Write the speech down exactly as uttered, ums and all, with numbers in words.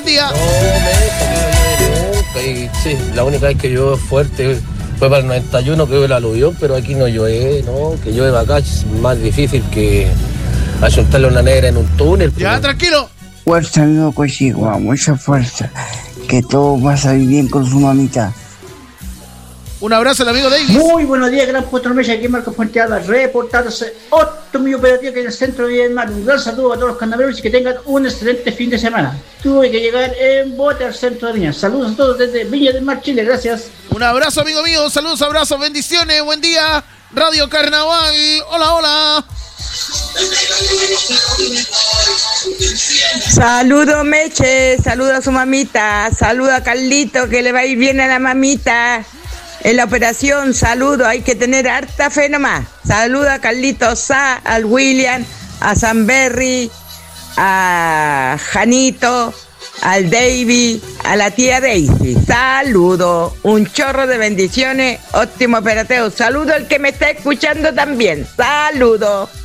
día. No, me nunca. Y sí, la única vez que llueve fuerte fue para el noventa y uno que hubo el aluvión, pero aquí no llueve, ¿no? Que llueve acá es más difícil que ayuntarle una negra en un túnel. Ya, pero... tranquilo. Fuerza, amigo Cochigua, mucha fuerza. Que todo va a salir bien con su mamita. Un abrazo al amigo Davis. Muy buenos días, gran Puerto Mecha, aquí Marco Fuentealba, reportándose otro mi operativo que en el centro de Villamar. Un gran saludo a todos los carnavaleros y que tengan un excelente fin de semana. Tuve que llegar en bote al centro de Viña. Saludos a todos desde Viña del Mar, Chile, gracias. Un abrazo, amigo mío, saludos, abrazos, bendiciones, buen día. Radio Carnaval, hola, hola. Saludo Meche, saludo a su mamita, saludo a Carlito que le va a ir bien a la mamita en la operación, saludo, hay que tener harta fe nomás. Saludo a Carlito Sá, al William, a Sanberry, a Janito, al Davy, a la tía Daisy. Saludo, un chorro de bendiciones, óptimo operativo. Saludo al que me está escuchando también, saludo.